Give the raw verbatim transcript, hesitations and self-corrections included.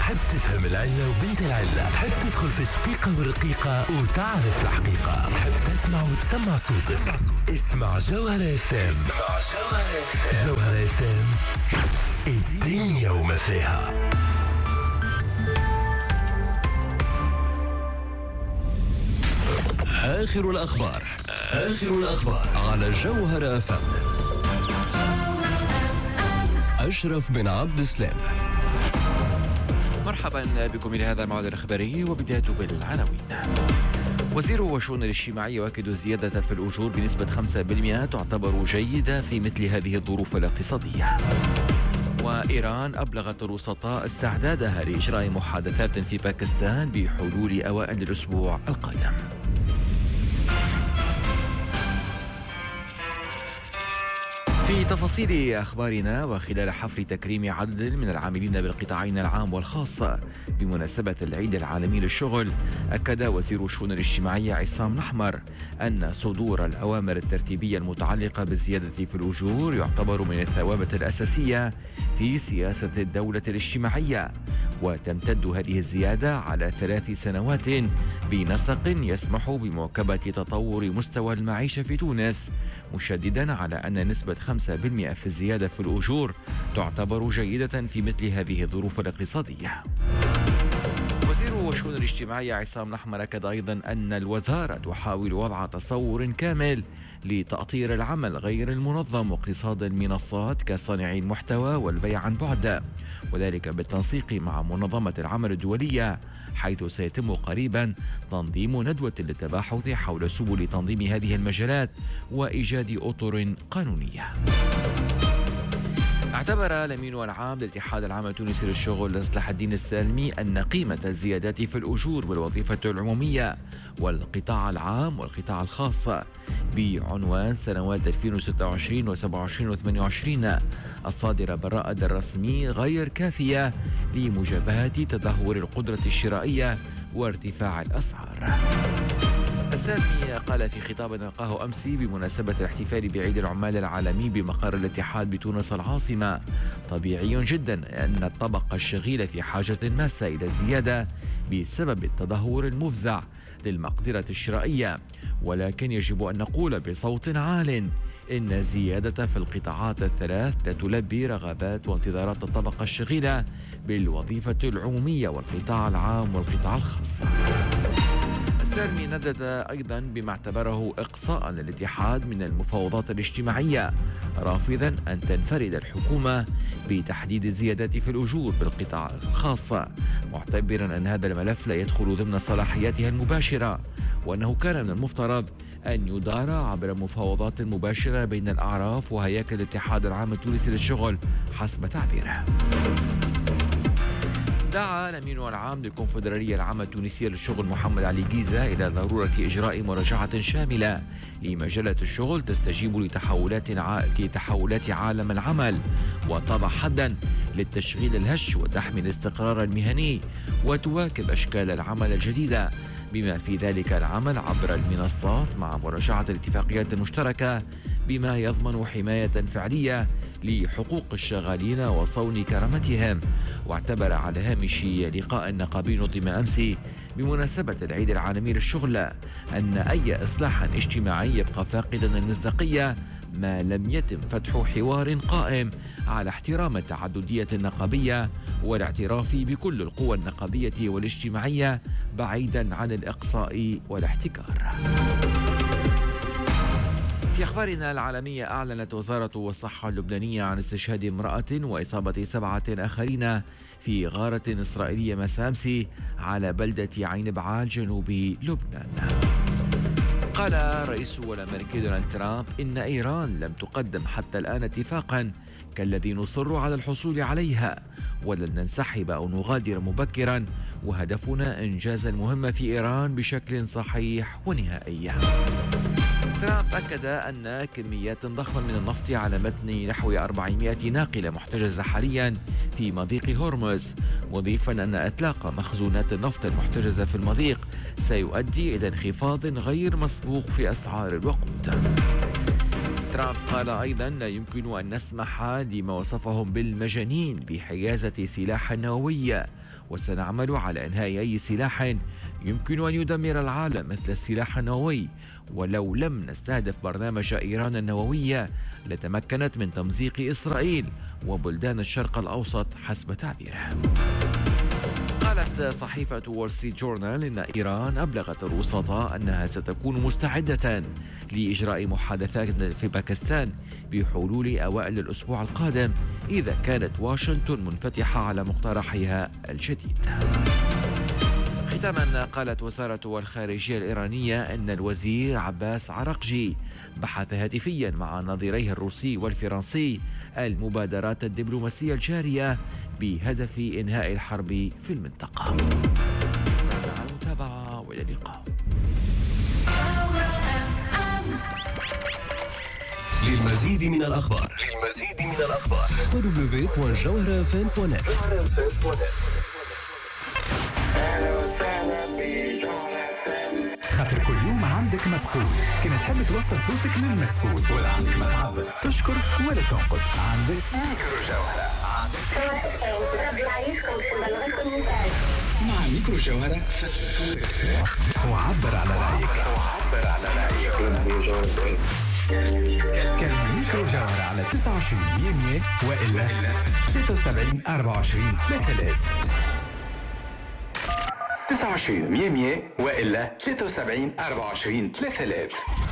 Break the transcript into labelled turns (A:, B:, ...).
A: تحب تفهم العلة وبنت العلة، تحب تدخل في شقيقة والرقيقة وتعرف الحقيقة، تحب تسمع وتسمع صوتك. اسمع جوهرة اف ام. اسمع جوهرة اف ام. جوهرة اف ام، الدنيا وما فيها. آخر الأخبار آخر الأخبار على جوهرة اف ام. أشرف بن عبد السلام.
B: مرحبا بكم إلى هذا الموعد الإخباري، وبدايته بالعناوين. وزير الشؤون الاجتماعية يؤكد الزيادة في الأجور بنسبة خمسة بالمئة تعتبر جيدة في مثل هذه الظروف الاقتصادية. وإيران أبلغت الوسطاء استعدادها لإجراء محادثات في باكستان بحلول أوائل الأسبوع القادم. في تفاصيل أخبارنا، وخلال حفل تكريم عدد من العاملين بالقطاعين العام والخاص بمناسبة العيد العالمي للشغل، أكد وزير الشؤون الاجتماعية عصام الأحمر أن صدور الأوامر الترتيبية المتعلقة بالزيادة في الأجور يعتبر من الثوابت الأساسية في سياسة الدولة الاجتماعية، وتمتد هذه الزيادة على ثلاث سنوات بنسق يسمح بمواكبة تطور مستوى المعيشة في تونس، مشددا على أن نسبة خمسة بالمئة في الزيادة في الأجور تعتبر جيدة في مثل هذه الظروف الاقتصادية. وزير الشؤون الاجتماعية عصام الأحمر أكد أيضا أن الوزارة تحاول وضع تصور كامل لتأطير العمل غير المنظم واقتصاد المنصات كصانعي المحتوى والبيع عن بعد، وذلك بالتنسيق مع منظمة العمل الدولية، حيث سيتم قريبا تنظيم ندوة للتباحث حول سبل تنظيم هذه المجالات وإيجاد أطر قانونية. اعتبر الأمين العام للاتحاد العام التونسي للشغل صلاح الدين السالمي أن قيمة الزيادات في الأجور بالوظيفة العمومية والقطاع العام والقطاع الخاص بعنوان سنوات ألفين وستة وعشرين وسبعة وعشرين وثمانية وعشرين الصادرة بالرائد الرسمي غير كافية لمجابهة تدهور القدرة الشرائية وارتفاع الأسعار. السالمي قال في خطاب نلقاه أمس بمناسبة الاحتفال بعيد العمال العالمي بمقر الاتحاد بتونس العاصمة: طبيعي جدا أن الطبقة الشغيلة في حاجة ماسة إلى الزيادة بسبب التدهور المفزع للمقدرة الشرائية، ولكن يجب أن نقول بصوت عال إن الزيادة في القطاعات الثلاث لا تلبي رغبات وانتظارات الطبقة الشغيلة بالوظيفة العمومية والقطاع العام والقطاع الخاص. السالمي ندد أيضا بما اعتبره إقصاء للاتحاد من المفاوضات الاجتماعية، رافضا أن تنفرد الحكومة بتحديد الزيادات في الأجور بالقطاع الخاص، معتبرا أن هذا الملف لا يدخل ضمن صلاحياتها المباشرة، وأنه كان من المفترض أن يدار عبر مفاوضات مباشرة بين الأعراف وهياكل الاتحاد العام التونسي للشغل حسب تعبيره. دعا الأمين العام للكونفدرالية العامة التونسية للشغل محمد علي جيزة إلى ضرورة إجراء مراجعة شاملة لمجالات الشغل تستجيب لتحولات لتحولات عالم العمل، وتضع حدا للتشغيل الهش وتحمي الاستقرار المهني، وتواكب أشكال العمل الجديدة، بما في ذلك العمل عبر المنصات مع مراجعة الاتفاقيات المشتركة بما يضمن حماية فعلية لحقوق الشغالين وصون كرامتهم. واعتبر على هامش لقاء النقابي نظم أمس بمناسبة العيد العالمي للشغل أن أي إصلاح اجتماعي يبقى فاقدا المصداقية ما لم يتم فتح حوار قائم على احترام التعددية النقابية والاعتراف بكل القوى النقابية والاجتماعية بعيدا عن الإقصاء والاحتكار. في أخبارنا العالمية، أعلنت وزارة الصحة اللبنانية عن استشهاد امرأة وإصابة سبعة آخرين في غارة إسرائيلية مساء أمس على بلدة عين بعال جنوب لبنان. قال الرئيس الأمريكي دونالد ترامب إن إيران لم تقدم حتى الآن اتفاقا كالذي نصر على الحصول عليها، ولن ننسحب أو نغادر مبكرا، وهدفنا إنجاز المهمة في إيران بشكل صحيح ونهائي. ترامب أكد أن كميات ضخمة من النفط على متن نحو أربعمائة ناقلة محتجزة حاليا في مضيق هرمز، مضيفا أن إطلاق مخزونات النفط المحتجزة في المضيق سيؤدي إلى انخفاض غير مسبوق في أسعار الوقود. ترامب قال أيضا لا يمكن أن نسمح لما وصفهم بالمجانين بحيازة سلاح نووي، وسنعمل على إنهاء أي سلاح يمكن أن يدمر العالم مثل السلاح النووي، ولو لم نستهدف برنامج إيران النووي لتمكنت من تمزيق إسرائيل وبلدان الشرق الأوسط حسب تعبيره. قالت صحيفة وول ستريت جورنال إن إيران أبلغت الوسطاء أنها ستكون مستعدة لإجراء محادثات في باكستان بحلول أوائل الأسبوع القادم إذا كانت واشنطن منفتحة على مقترحها الجديد. ختاما، قالت وزارة الخارجية الإيرانية أن الوزير عباس عراقجي بحث هاتفيا مع نظيريه الروسي والفرنسي المبادرات الدبلوماسية الجارية بهدف إنهاء الحرب في المنطقة. شكرا على المتابعة وإلى اللقاء.
A: للمزيد من الأخبار للمزيد من الأخبار دبليو دبليو دوت جوهرة إف إم دوت نت.
C: خاطر كل يوم عندك ما تقول، كنت تحب توصل صوتك للمسؤول ولا عندك ما تعبر، تشكر ولا تنقد، عندك ميكرو جوهرة. مع ميكرو جوهرة وعبر على رأيك. وعبر على رأيك. كان ميكرو جوهرة على تسعة وعشرين مية وإلا ثلاثة وسبعين أربعة وعشرين ثلاثة آلاف. تسعة وعشرين مية وإلا ثلاثة وسبعين أربعة وعشرين ثلاثة آلاف.